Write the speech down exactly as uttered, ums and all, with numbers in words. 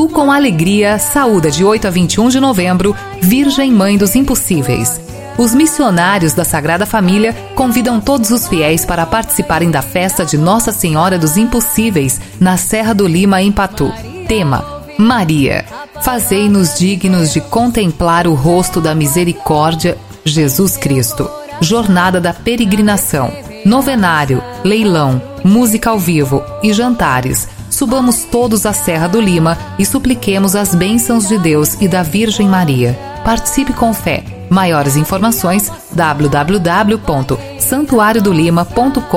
com Alegria, saúda de oito a vinte e um de novembro, Virgem Mãe dos Impossíveis. Os missionários da Sagrada Família convidam todos os fiéis para participarem da festa de Nossa Senhora dos Impossíveis, na Serra do Lima, em Patu. Tema: Maria. Fazei-nos dignos de contemplar o rosto da misericórdia, Jesus Cristo. Jornada da Peregrinação, novenário, leilão, música ao vivo e jantares. Subamos todos à Serra do Lima e supliquemos as bênçãos de Deus e da Virgem Maria. Participe com fé. Maiores informações: w w w ponto santuário do lima ponto com